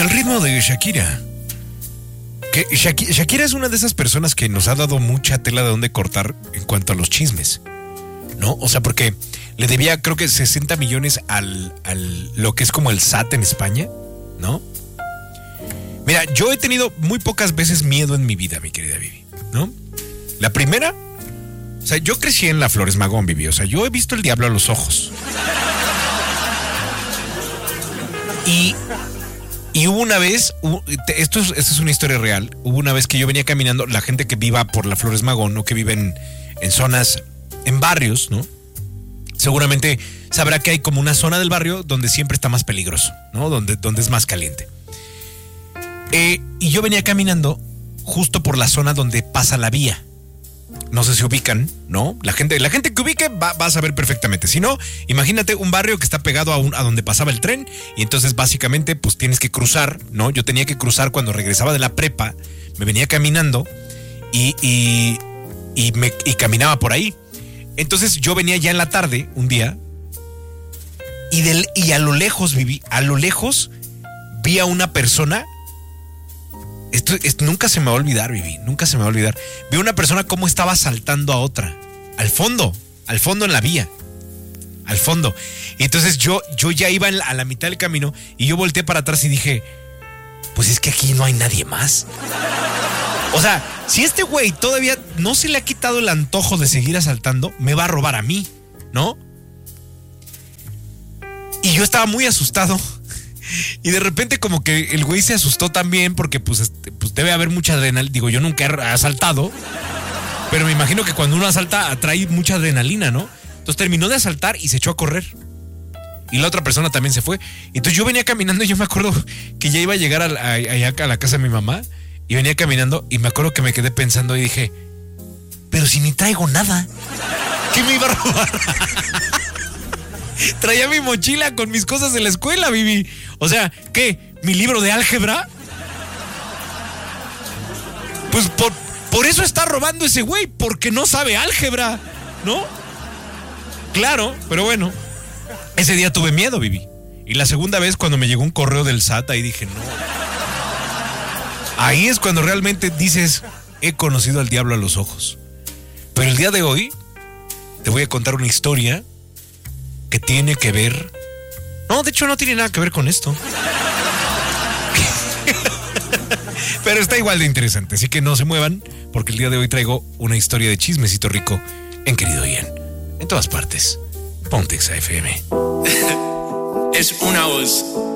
al ritmo de Shakira. Que Shakira es una de esas personas que nos ha dado mucha tela de donde cortar en cuanto a los chismes, ¿no? O sea, porque le debía creo que 60 millones al lo que es como el SAT en España, ¿no? Mira, yo he tenido muy pocas veces miedo en mi vida, mi querida Vivi, ¿no? La primera, o sea, yo crecí en la Flores Magón, Vivi, o sea, yo he visto el diablo a los ojos. Y hubo una vez, esto es una historia real, hubo una vez que yo venía caminando, la gente que viva por la Flores Magón o que vive en zonas, en barrios, ¿no? Seguramente sabrá que hay como una zona del barrio donde siempre está más peligroso, ¿no? Donde es más caliente. Y yo venía caminando justo por la zona donde pasa la vía. No sé si ubican, ¿no? La gente que ubique va a saber perfectamente. Si no, imagínate un barrio que está pegado a donde pasaba el tren y entonces básicamente pues tienes que cruzar, ¿no? Yo tenía que cruzar cuando regresaba de la prepa, me venía caminando y caminaba por ahí. Entonces yo venía ya en la tarde, un día, y a lo lejos vi a una persona. Esto nunca se me va a olvidar, Vivi, nunca se me va a olvidar. Vi a una persona cómo estaba asaltando a otra, al fondo en la vía, al fondo. Y entonces yo ya iba a la mitad del camino y yo volteé para atrás y dije, pues es que aquí no hay nadie más. O sea, si este güey todavía no se le ha quitado el antojo de seguir asaltando, me va a robar a mí, ¿no? Y yo estaba muy asustado. Y de repente como que el güey se asustó también porque pues debe haber mucha adrenalina. Digo, yo nunca he asaltado, pero me imagino que cuando uno asalta atrae mucha adrenalina, ¿no? Entonces terminó de asaltar y se echó a correr. Y la otra persona también se fue. Entonces yo venía caminando y yo me acuerdo que ya iba a llegar allá a la casa de mi mamá. Y venía caminando y me acuerdo que me quedé pensando y dije, pero si ni traigo nada, ¿qué me iba a robar? Traía mi mochila con mis cosas de la escuela, Vivi. O sea, ¿qué? ¿Mi libro de álgebra? Pues por eso está robando ese güey, porque no sabe álgebra, ¿no? Claro, pero bueno. Ese día tuve miedo, Vivi. Y la segunda vez cuando me llegó un correo del SAT, ahí dije, no. Ahí es cuando realmente dices, he conocido al diablo a los ojos. Pero el día de hoy te voy a contar una historia que tiene que ver... No, de hecho no tiene nada que ver con esto. Pero está igual de interesante, así que no se muevan, porque el día de hoy traigo una historia de chismecito rico en Querido Ian. En todas partes. Ponte Exa FM. Es una voz.